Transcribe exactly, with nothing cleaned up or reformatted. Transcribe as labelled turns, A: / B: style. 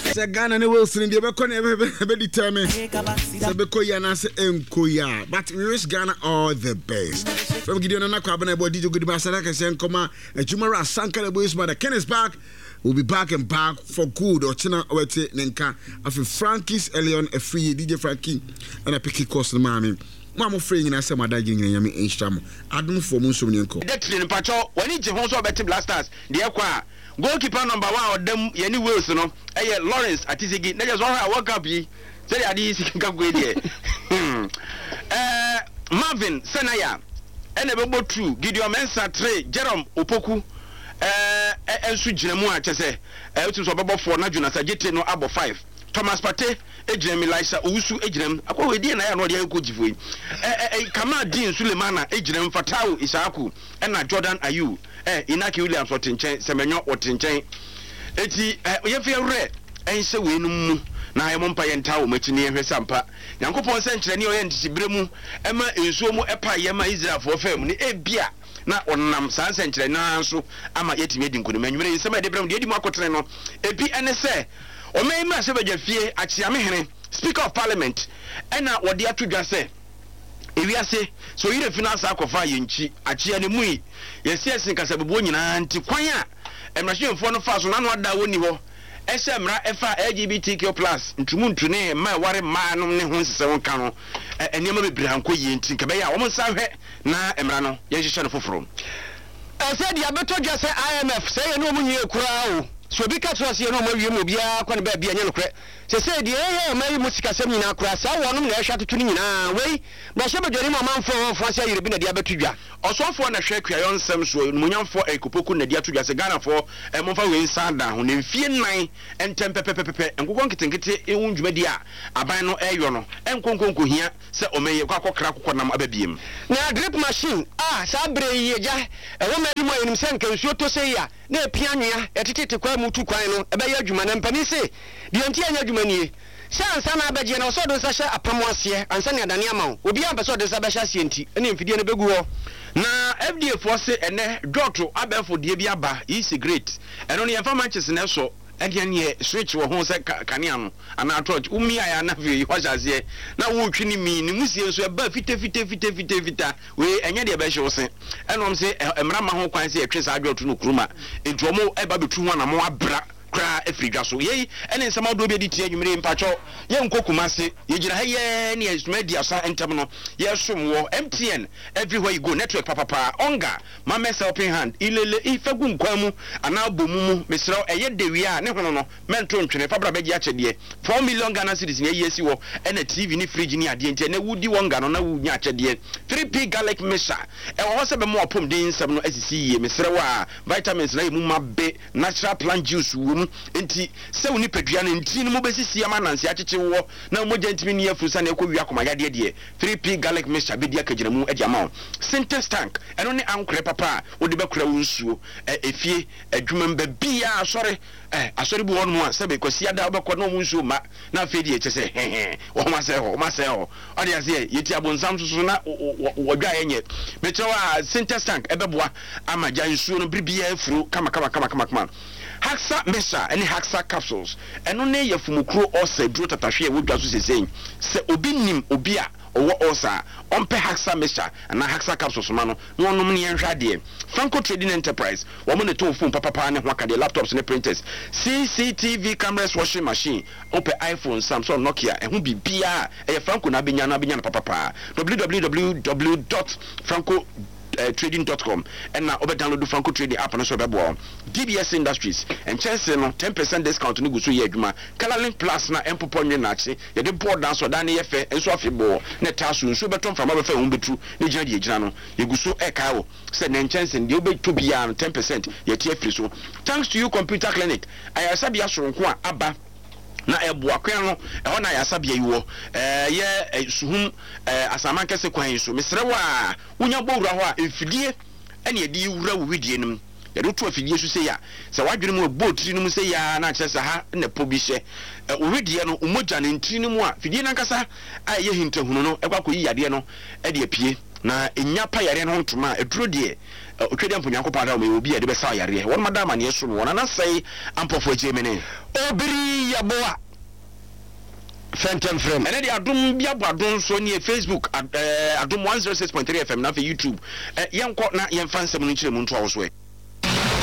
A: Say Ghana ne Wilson in the Becon be determined. Say Bekoya na say Enkoya. But we wish Ghana all the best. From Gideon and Aquabana body to good Basaka Sankoma and Jumara Sankara Boys mother Kenneth back. We'll be back and back for good or China or Nenka. After Frankie's Elion a free D J Frankie and a picky cost the mommy. Mamma free in a summer digging in Yami Incham. I don't for Musumianko.
B: That's in Pacho when it's a home of Betty Blasters. The Aqua goalkeeper number one of them, Yenny Wilson, eh, Lawrence at Tizigi. That is all I woke up. Say, I did see come with you. Marvin Senaya, and a bobo true, Gideon Mensa Trey, Jerome Opoku. Eh, and Sujinamu, I say, eh, it was about four Najuna Sajete no abo five. Thomas Pate, Ejrem Elisha, Usu Ejrem, a co idea, and I know the Kujifu. Eh, Kama Dean Sulemana, Ejrem Fatau, Isaku, and Jordan Ayu, eh, Inaki Williams, what in chain, Semenyo, what in chain. Eti, eh, you feel red, and so we know. Na ya mompa yentao machini ehwe sampa Nyankopon sentre ni oyenti bremu ema ensuo mu epa yema Israel for fam ni ebia na onam san sentre na so ama yetimi edi nkoni manwure yesema de bremu de edi mu akotre no ebi ene se o mai ma se baja fie achia mehene speaker of parliament ena wode atodwa se ewiase so yire finance akofa yenchi achia ne mui yesi esin kasabebo nyina nti kwan a emrahemfo no fa so na no ada woni ho Esemra efa L G B T Q plus ntumu ntune ma ware ma no ne ho nsese won ka no enema bebre hanko yi nti ke be ya wo nsa hwe na emra no ye hihye no foforo e se dia beto dwa se I M F se ye no mu nyi ekura o so bi ka tro se ye no mu wie mu bia kwa ne ba bia nya no kre se se dia ye ma yi musika sem nyina kura sa wonom na ehwa tutu nyina wei ba hye bedwari ma manfo fo se yire bi na dia beto dwa osofo na hwe kwayo nsem so munyamfo ekopoku na dia to dwa se Ghana fo e momfa we nsanda ho ne mfie nan entem pepepepe enkokon kitenkete ehun dwumadi a aban no eyo no enkonkonko hia se omeye kwakokra kokonam ababiem na drip machine ah sa bre yeja e wo ma dimo enim se nkansuo to se ya na epia nwea etitete kwa mutu kwan no ebe ya adwuma na mpani se de nti anya adwuma nie sansa na abaje na so do sa hye apamo ase ansa ne adane ama obi am beso de sa be hye ase nti ene mfidie ne begu ho na F D A for se ene doctor abefo de bi aba is great eno ne yemfa matches na so ade ne switch wo ho se kanea no ana torch umi aya na fi ho hyaze na wo twi ni mi ni musie so e ba fite fite fite fite fita we enye de be hye wo se eno se emra ma ho kwan se etwe sa adwoto no kuruma ento mo e ba betu ho na mo abra kra efridwa so ye ene nsama do be di tie nwumire mpacho ye nkokuma se ye gira ha ye ne media sa entem no ye som wo M T N everywhere you go network papa pa onga mama helping hand ilele ifegu nkwamu ana bomumu mesra eye dewi a ne hono no mento ntwene fabra be gi achede four million Ghana cedis ne yesi wo ene T V ni fridge ni ade nti ne wudi wonga no na wunya achede three P garlic mixture e wo se be mo opom den nsem no asisi ye mesra wa vitamins na yemu mabbe natural plant juice wo enti se woni pedua no enti no mo besisi ama nanse akyeche wo na mo gentimi ni afusa na ekowia komagade de three P garlic mixture be dia kagina mu ade ama Sintex tank eno ne ankre papa wo de bekura wo nsuo efie adwuma mba bia asore eh asore bu won mu a se be kwasi ada obekọ no mu nsuo ma na afi de eche se wo ma se ho ma se ho ade ase yeti abonsam so na wodwa yenye mechewa Sintex tank ebeboa ama ja nsuo no bibia afuru kama kama kama kama kama Haxa Mesha any Haxa capsules eno ne yefumukro osa duro tatahwe e wodwa so seseng se obi nim obi a owo osa ompe Haxa Mesha na Haxa capsules ma no no nom ne yenhwa de Franco Trading Enterprise wo mo ne to phone papa pa ne ho aka de laptops ne printers C C T V cameras washing machine ope iPhone Samsung Nokia e ho bibia e Franco na benya na benya na papa pa w w w dot franco Uh, trading dot com and now over download the Franco Trading app and so bebo D B S Industries and chance no ten percent discount no go so yedwuma Colorlink Plus na empopo nwe na ache ye de board dance odan ye fe enso afebo na taso nso beton from abefa hu betu ne gina de gina no ye gu so e kai wo se na chance de obetu bia ten percent ye tie free so thanks to you computer clinic ayasa bia soronko a aba na eboa kwan no e ho na yasabia yiwo eh ye suhum eh asamanke se kwan so mesrewa wonya bowura ho a efidie ene edi wura wo widie nim ye do to afidie so se ya se wadwene mu botri nim se ya na kyese ha na po bi hye wo widie no umogya ne ntri nim a fidie na nkasa a ye hintahunu no e kwakoyi yade no e de apie na enya pa yare no ntoma eduro de otwede ampo nyankopɔ ada o me obi e de be sa yare won madama ne so won na sai ampofo jemene obiri aboa Phantom frame. And then adum biabo adum so near Facebook at uh, adum one oh six point three F M na for YouTube. Uh, yan ko na yan fan sem no kire mu nto awso e.